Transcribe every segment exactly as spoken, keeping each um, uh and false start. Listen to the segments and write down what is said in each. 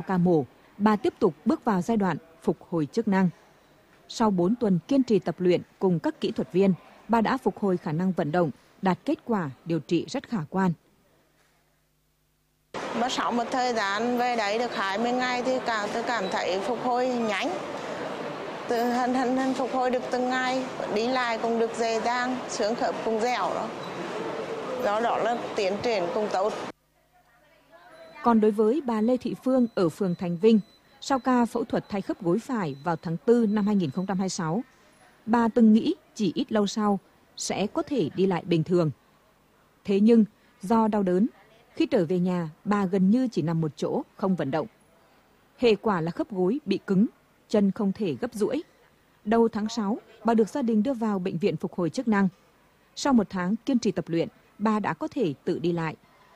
ca mổ, bà tiếp tục bước vào giai đoạn phục hồi chức năng. Sau bốn tuần kiên trì tập luyện cùng các kỹ thuật viên, bà đã phục hồi khả năng vận động, đạt kết quả điều trị rất khả quan. Mà sau một thời gian về đấy được hai mươi ngày thì cảm tôi cảm thấy phục hồi nhanh. Từ hân hân hân phục hồi được từng ngày, đi lại cũng được dễ dàng, xương khớp cũng dẻo đó. Do đó là tiến triển cũng tốt. Còn đối với bà Lê Thị Phương ở phường Thành Vinh, sau ca phẫu thuật thay khớp gối phải vào tháng tư năm hai nghìn không trăm hai mươi sáu, bà từng nghĩ chỉ ít lâu sau sẽ có thể đi lại bình thường. Thế nhưng do đau đớn, khi trở về nhà, bà gần như chỉ nằm một chỗ, không vận động. Hệ quả là khớp gối bị cứng, chân không thể gấp duỗi. Đầu tháng sáu, bà được gia đình đưa vào bệnh viện phục hồi chức năng. Sau một tháng kiên trì tập luyện, bà đã có thể tự đi lại.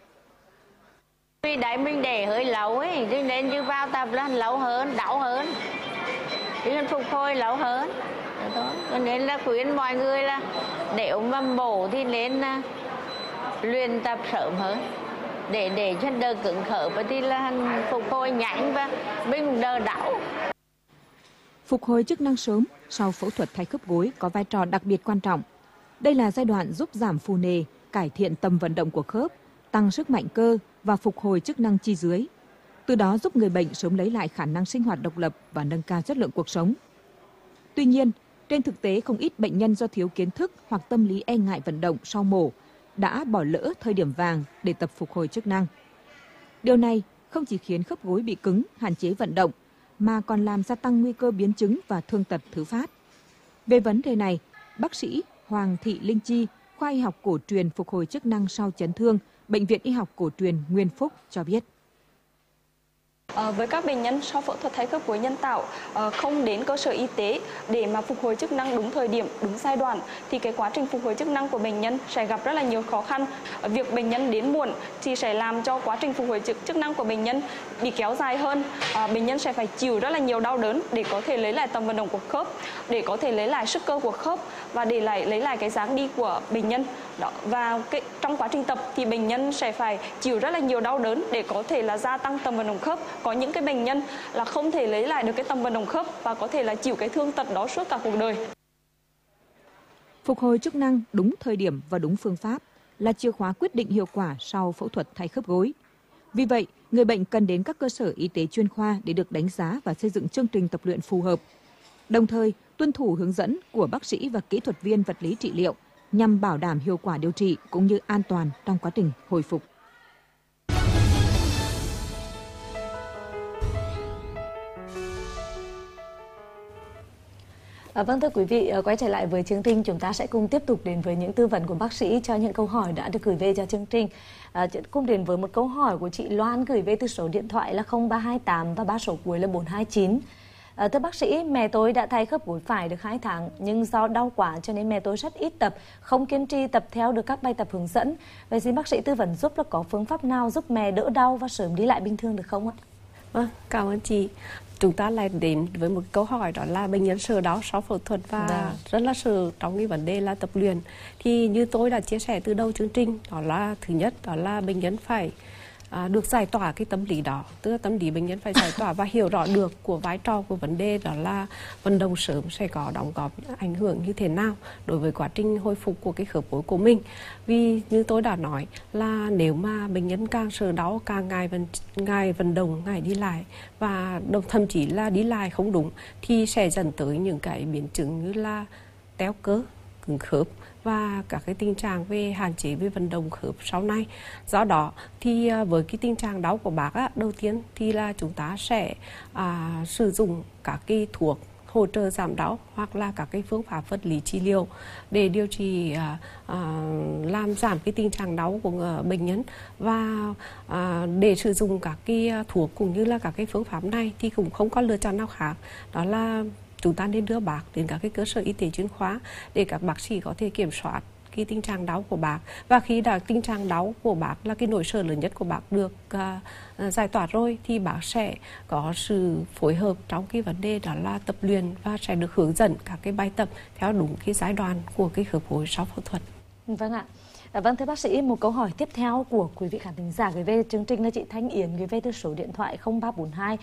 Vì đấy mình để hơi lâu ấy, cho nên như vào tập là lâu hơn, đau hơn. Cho nên phục hồi lâu hơn. Cho nên là khuyên mọi người là nếu mà mổ thì nên luyện tập sớm hơn. Để để cho đỡ cứng khớp thì là phục hồi nhanh và mình đỡ đau. Phục hồi chức năng sớm sau phẫu thuật thay khớp gối có vai trò đặc biệt quan trọng. Đây là giai đoạn giúp giảm phù nề, cải thiện tầm vận động của khớp, tăng sức mạnh cơ và phục hồi chức năng chi dưới. Từ đó giúp người bệnh sớm lấy lại khả năng sinh hoạt độc lập và nâng cao chất lượng cuộc sống. Tuy nhiên, trên thực tế không ít bệnh nhân do thiếu kiến thức hoặc tâm lý e ngại vận động sau mổ đã bỏ lỡ thời điểm vàng để tập phục hồi chức năng. Điều này không chỉ khiến khớp gối bị cứng, hạn chế vận động, mà còn làm gia tăng nguy cơ biến chứng và thương tật thứ phát. Về vấn đề này, bác sĩ Hoàng Thị Linh Chi, khoa y học cổ truyền phục hồi chức năng sau chấn thương, Bệnh viện Y học cổ truyền Nguyên Phúc cho biết. À, với các bệnh nhân sau phẫu thuật thay khớp gối nhân tạo à, không đến cơ sở y tế để mà phục hồi chức năng đúng thời điểm, đúng giai đoạn thì cái quá trình phục hồi chức năng của bệnh nhân sẽ gặp rất là nhiều khó khăn. À, việc bệnh nhân đến muộn thì sẽ làm cho quá trình phục hồi chức, chức năng của bệnh nhân bị kéo dài hơn. À, bệnh nhân sẽ phải chịu rất là nhiều đau đớn để có thể lấy lại tầm vận động của khớp, để có thể lấy lại sức cơ của khớp và để lại lấy lại cái dáng đi của bệnh nhân. Đó. Và cái, trong quá trình tập thì bệnh nhân sẽ phải chịu rất là nhiều đau đớn để có thể là gia tăng tầm vận động khớp. Có những cái bệnh nhân là không thể lấy lại được cái tầm vận động khớp và có thể là chịu cái thương tật đó suốt cả cuộc đời. Phục hồi chức năng đúng thời điểm và đúng phương pháp là chìa khóa quyết định hiệu quả sau phẫu thuật thay khớp gối. Vì vậy, người bệnh cần đến các cơ sở y tế chuyên khoa để được đánh giá và xây dựng chương trình tập luyện phù hợp. Đồng thời, tuân thủ hướng dẫn của bác sĩ và kỹ thuật viên vật lý trị liệu nhằm bảo đảm hiệu quả điều trị cũng như an toàn trong quá trình hồi phục. À, vâng thưa quý vị, quay trở lại với chương trình, chúng ta sẽ cùng tiếp tục đến với những tư vấn của bác sĩ cho những câu hỏi đã được gửi về cho chương trình. À, cùng đến với một câu hỏi của chị Loan gửi về từ số điện thoại là không ba hai tám và ba số cuối là bốn hai chín. À, thưa bác sĩ, mẹ tôi đã thay khớp gối phải được hai tháng nhưng do đau quá cho nên mẹ tôi rất ít tập, không kiên trì tập theo được các bài tập hướng dẫn. Vậy xin bác sĩ tư vấn giúp là có phương pháp nào giúp mẹ đỡ đau và sớm đi lại bình thường được không ạ? Vâng, cảm ơn chị. Chúng ta lại đến với một câu hỏi đó là bệnh nhân sợ đau sau phẫu thuật và Đã. rất là sợ trong cái vấn đề là tập luyện. Thì như tôi đã chia sẻ từ đầu chương trình, đó là thứ nhất đó là bệnh nhân phải à, được giải tỏa cái tâm lý đó, tức là tâm lý bệnh nhân phải giải tỏa và hiểu rõ được của vai trò của vấn đề đó là vận động sớm sẽ có đóng góp ảnh hưởng như thế nào đối với quá trình hồi phục của cái khớp gối của mình. Vì như tôi đã nói là nếu mà bệnh nhân càng sợ đau, càng ngại vận, ngại vận động, ngại đi lại và đồng thậm chí là đi lại không đúng thì sẽ dẫn tới những cái biến chứng như là teo cơ, cứng khớp và các cái tình trạng về hạn chế về vận động khớp sau này. Do đó thì với cái tình trạng đau của bác á, đầu tiên thì là chúng ta sẽ à, sử dụng các cái thuốc hỗ trợ giảm đau hoặc là các cái phương pháp vật lý trị liệu để điều trị à, à, làm giảm cái tình trạng đau của bệnh nhân. Và à, để sử dụng các cái thuốc cũng như là các cái phương pháp này thì cũng không có lựa chọn nào khác, đó là chúng ta nên đưa bác đến các cái cơ sở y tế chuyên khoa để các bác sĩ có thể kiểm soát cái tình trạng đau của bác. Và khi đã tình trạng đau của bác là cái nỗi sợ lớn nhất của bác được uh, giải tỏa rồi thì bác sẽ có sự phối hợp trong cái vấn đề đó là tập luyện và sẽ được hướng dẫn các cái bài tập theo đúng cái giai đoạn của cái khớp gối sau phẫu thuật. Vâng ạ. À, vâng thưa bác sĩ, một câu hỏi tiếp theo của quý vị khán thính giả gửi về chương trình là chị Thanh Yến gửi về từ số điện thoại không ba bốn hai